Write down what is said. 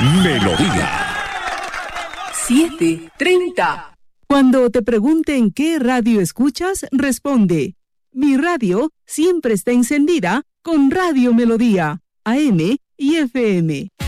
Melodía. 7:30. Cuando te pregunten qué radio escuchas, responde: mi radio siempre está encendida con Radio Melodía, AM y FM.